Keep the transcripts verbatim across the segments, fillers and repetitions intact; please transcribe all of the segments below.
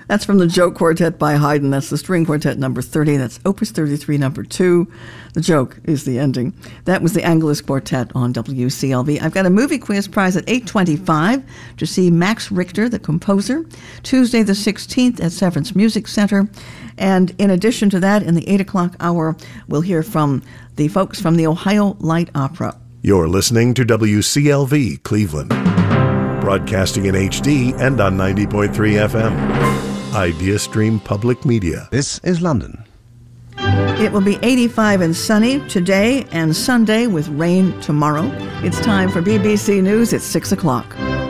That's from the Joke Quartet by Haydn. That's the string quartet number thirty. That's Opus thirty-three, number two. The joke is the ending. That was the Angelus Quartet on W C L V. I've got a movie quiz prize at eight twenty-five to see Max Richter, the composer, Tuesday the sixteenth at Severance Music Center. And in addition to that, in the eight o'clock hour, we'll hear from the folks from the Ohio Light Opera. You're listening to W C L V Cleveland, broadcasting in H D and on ninety point three F M. Idea Stream Public Media. This is London. It will be eighty-five and sunny today and Sunday with rain tomorrow. It's time for B B C News at six o'clock.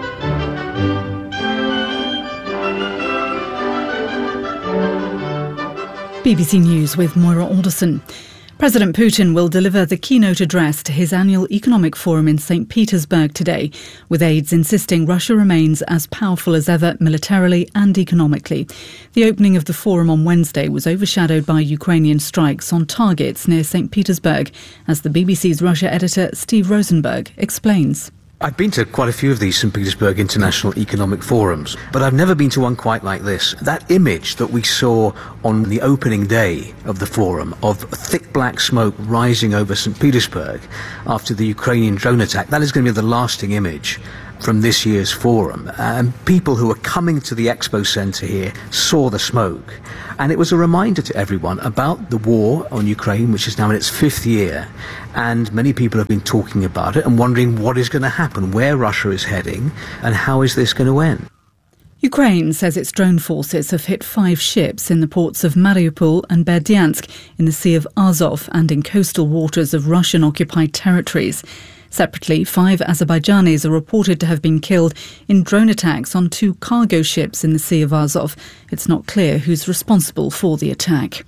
B B C News with Moira Alderson. President Putin will deliver the keynote address to his annual economic forum in Saint Petersburg today, with aides insisting Russia remains as powerful as ever militarily and economically. The opening of the forum on Wednesday was overshadowed by Ukrainian strikes on targets near Saint Petersburg, as the B B C's Russia editor Steve Rosenberg explains. I've been to quite a few of these Saint Petersburg International Economic Forums, but I've never been to one quite like this. That image that we saw on the opening day of the forum of thick black smoke rising over Saint Petersburg after the Ukrainian drone attack, that is going to be the lasting image from this year's forum. And people who are coming to the expo centre here saw the smoke. And it was a reminder to everyone about the war on Ukraine, which is now in its fifth year. And many people have been talking about it and wondering what is going to happen, where Russia is heading, and how is this going to end. Ukraine says its drone forces have hit five ships in the ports of Mariupol and Berdyansk in the Sea of Azov and in coastal waters of Russian-occupied territories. Separately, five Azerbaijanis are reported to have been killed in drone attacks on two cargo ships in the Sea of Azov. It's not clear who's responsible for the attack.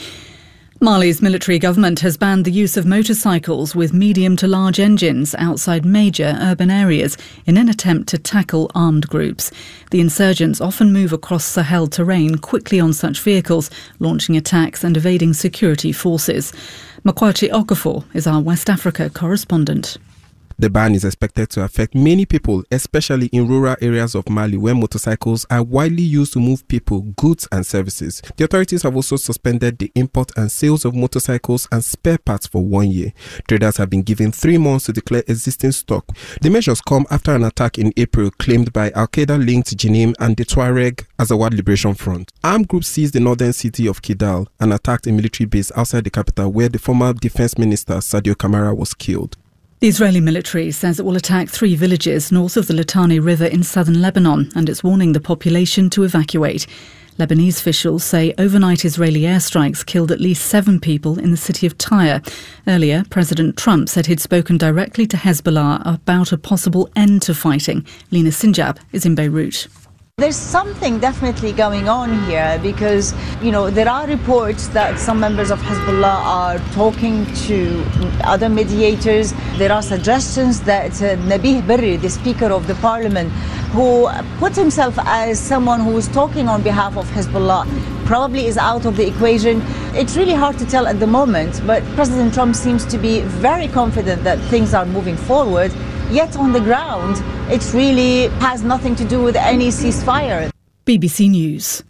Mali's military government has banned the use of motorcycles with medium to large engines outside major urban areas in an attempt to tackle armed groups. The insurgents often move across Sahel terrain quickly on such vehicles, launching attacks and evading security forces. Makwachi Okafor is our West Africa correspondent. The ban is expected to affect many people, especially in rural areas of Mali where motorcycles are widely used to move people, goods and services. The authorities have also suspended the import and sales of motorcycles and spare parts for one year. Traders have been given three months to declare existing stock. The measures come after an attack in April claimed by Al-Qaeda-linked Jinim and the Tuareg Azawad Liberation Front. Armed groups seized the northern city of Kidal and attacked a military base outside the capital where the former defense minister Sadio Kamara was killed. The Israeli military says it will attack three villages north of the Litani River in southern Lebanon, and it's warning the population to evacuate. Lebanese officials say overnight Israeli airstrikes killed at least seven people in the city of Tyre. Earlier, President Trump said he'd spoken directly to Hezbollah about a possible end to fighting. Lina Sinjab is in Beirut. There's something definitely going on here because, you know, there are reports that some members of Hezbollah are talking to other mediators. There are suggestions that uh, Nabih Berri, the Speaker of the Parliament, who put himself as someone who is talking on behalf of Hezbollah, probably is out of the equation. It's really hard to tell at the moment, but President Trump seems to be very confident that things are moving forward. Yet on the ground, it really has nothing to do with any ceasefire. B B C News.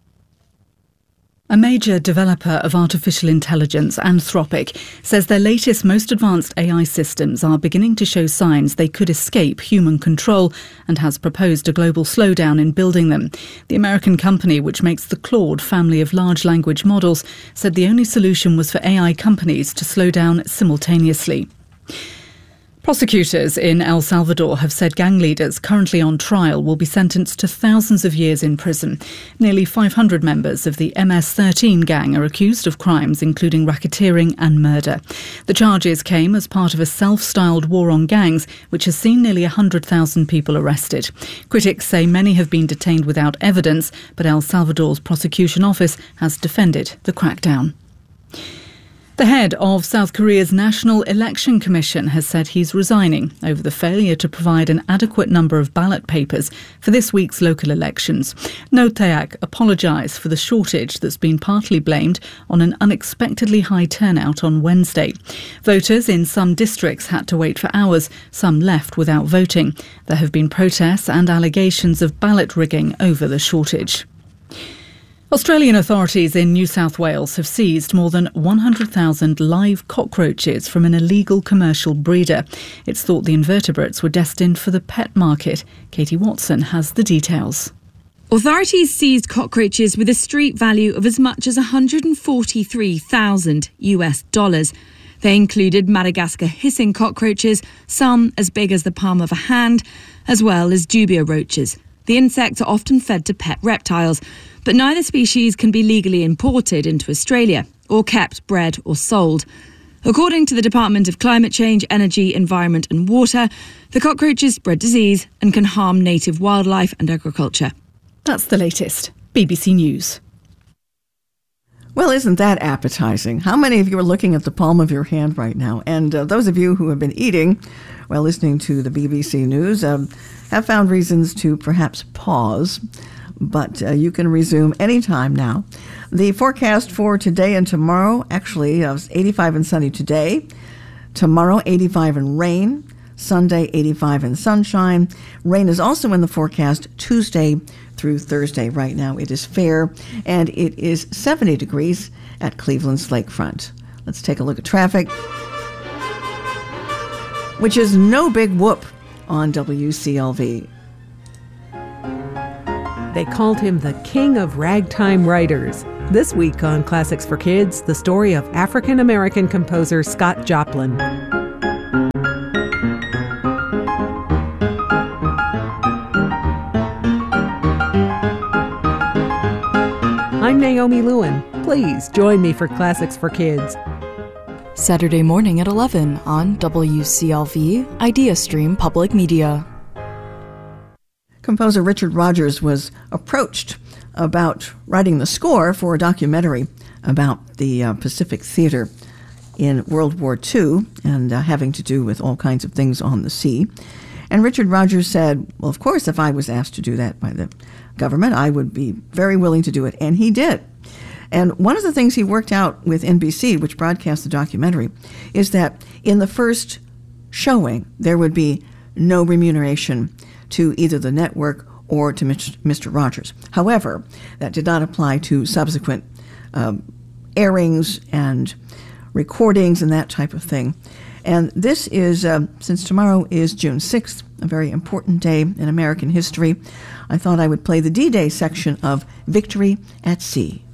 A major developer of artificial intelligence, Anthropic, says their latest, most advanced A I systems are beginning to show signs they could escape human control and has proposed a global slowdown in building them. The American company, which makes the Claude family of large language models, said the only solution was for A I companies to slow down simultaneously. Prosecutors in El Salvador have said gang leaders currently on trial will be sentenced to thousands of years in prison. Nearly five hundred members of the M S thirteen gang are accused of crimes including racketeering and murder. The charges came as part of a self-styled war on gangs, which has seen nearly one hundred thousand people arrested. Critics say many have been detained without evidence, but El Salvador's prosecution office has defended the crackdown. The head of South Korea's National Election Commission has said he's resigning over the failure to provide an adequate number of ballot papers for this week's local elections. No Tae-ak apologised for the shortage that's been partly blamed on an unexpectedly high turnout on Wednesday. Voters in some districts had to wait for hours, some left without voting. There have been protests and allegations of ballot rigging over the shortage. Australian authorities in New South Wales have seized more than one hundred thousand live cockroaches from an illegal commercial breeder. It's thought the invertebrates were destined for the pet market. Katie Watson has the details. Authorities seized cockroaches with a street value of as much as one hundred forty-three thousand US dollars. They included Madagascar hissing cockroaches, some as big as the palm of a hand, as well as dubia roaches. The insects are often fed to pet reptiles, but neither species can be legally imported into Australia or kept, bred or sold. According to the Department of Climate Change, Energy, Environment and Water, the cockroaches spread disease and can harm native wildlife and agriculture. That's the latest. B B C News. Well, isn't that appetizing? How many of you are looking at the palm of your hand right now? And uh, those of you who have been eating while listening to the B B C News um, have found reasons to perhaps pause, but uh, you can resume anytime now. The forecast for today and tomorrow, actually, uh, eighty-five and sunny today. Tomorrow, eighty-five and rain. Sunday, eighty-five and sunshine. Rain is also in the forecast Tuesday through Thursday. Right now it is fair, and it is seventy degrees at Cleveland's lakefront. Let's take a look at traffic, which is no big whoop on W C L V. They called him the king of ragtime writers. This week on Classics for Kids, the story of African-American composer Scott Joplin. I'm Naomi Lewin. Please join me for Classics for Kids. Saturday morning at eleven on W C L V, IdeaStream Public Media. Composer Richard Rodgers was approached about writing the score for a documentary about the uh, Pacific Theater in World War Two and uh, having to do with all kinds of things on the sea. And Richard Rodgers said, well, of course, if I was asked to do that by the government, I would be very willing to do it. And he did. And one of the things he worked out with N B C, which broadcast the documentary, is that in the first showing, there would be no remuneration to either the network or to Mister Rodgers. However, that did not apply to subsequent um, airings and recordings and that type of thing. And this is, uh, since tomorrow is June sixth, a very important day in American history, I thought I would play the D-Day section of Victory at Sea.